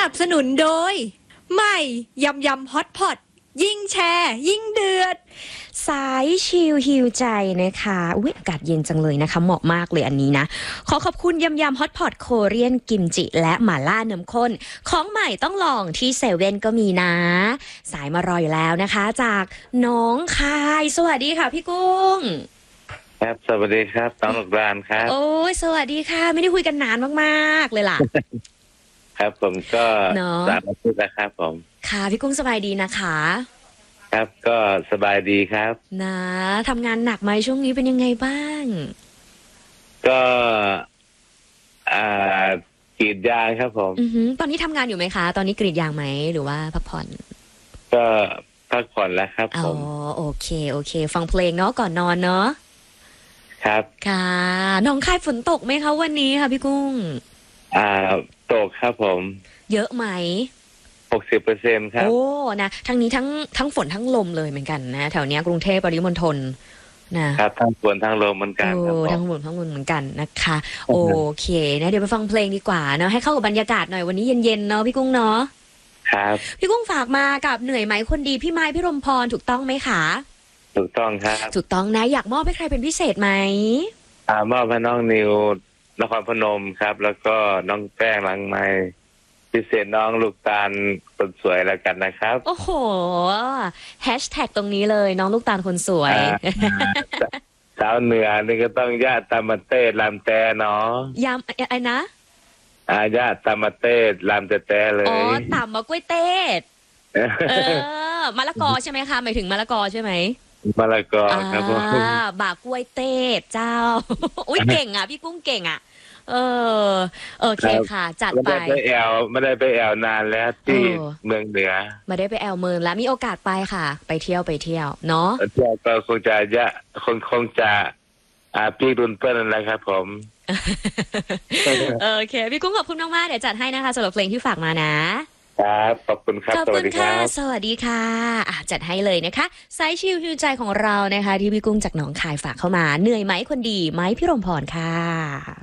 บสนุนโดยใหม่ยำยำฮอตพอตยิ่งแชร์ยิ่งเดือดสายชิลฮิวใจนะคะอุ๊ยอากาศเย็นจังเลยนะคะเหมาะมากเลยอันนี้นะขอขอบคุณยำยำฮอตพอตโคเรียนกิมจิและหม่าล่าน้ำข้นของใหม่ต้องลองที่เซเว่นก็มีนะสายมารออยู่แล้วนะคะจากน้องคายสวัสดีค่ะพี่กุ้งครับสวัสดีครับน้องลูกรานครับโอ้ยสวัสดีค่ะไม่ได้คุยกันนานมากๆเลยล่ะครับผมก็3 อาทิตย์แล้วครับผมค่ะพี่กุ้งสบายดีนะคะครับก็สบายดีครับนะทำงานหนักไหมช่วงนี้เป็นยังไงบ้างก็กรีดยางครับผมตอนนี้ทำงานอยู่ไหมคะตอนนี้กรีดยางไหมหรือว่าพักผ่อนก็พักผ่อนแล้วครับผมอ๋อโอเคฟังเพลงเนาะก่อนนอนเนาะครับค่ะน้องคายฝนตกไหมคะวันนี้ค่ะพี่กุ้งตกครับผมเยอะไหม 60%ครับโอ้นะทั้งนี้ทั้งฝนทั้งลมเลยเหมือนกันนะแถวเนี้ยกรุงเทพปริมณฑลนะครับทั้งฝนทั้งลมเหมือนกันครับทั้งฝนทั้งลมเหมือนกันนะคะโอเคนะเดี๋ยวไปฟังเพลงดีกว่าเนาะให้เข้ากับบรรยากาศหน่อยวันนี้เย็นๆเนาะพี่กุ้งเนาะครับพี่กุ้งฝากมากับเหนื่อยไหมคนดีพี่ไม้พี่รมพรถูกต้องไหมคะถูกต้องครับถูกต้องนะอยากมอบให้ใครเป็นพิเศษไหมมอบให้น้องนิวนครพนมครับแล้วก็น้องแป้งหลังไม้พิเศษน้องลูกตาลคนสวยแล้วกันนะครับโอ้โหแฮชแท็กตรงนี้เลยน้องลูกตาลคนสวยสาวเหนือนี่ก็ต้องญาติตามมาเต้ลำแต่เนาะยำอะไรนะญาติตามมาเต้ลำแต่เลยอ๋อต่ำมากล้วยเต้มะละกอใช่ไหมคะหมายถึงมะละกอใช่ไหมมะละกอครับบากล้วยเต้เจ้าอุ้ยเก่งอ่ะพี่กุ้งเก่งอ่ะโอเคค่ะจัดไปไม่ได้ไปแอวนานแล้วที่เมืองเหนือไม่ได้ไปแอวเมืองแล้วมีโอกาสไปค่ะไปเที่ยวเนาะเที่ยวก็คงจะพี่รุ่นเปิ้ลนั่นแหละครับผมโอเคพี่กุ้งขอบคุณมากๆเดี๋ยวจัดให้นะคะสำหรับเพลงที่ฝากมานะครับขอบคุณครับขอบคุณค่ะสวัสดีค่ะจัดให้เลยนะคะสายชิลฮิวใจของเรานะคะที่พี่กุ้งจากหนองคายฝากเข้ามาเหนื่อยไหมคนดีไหมพี่รมพรค่ะ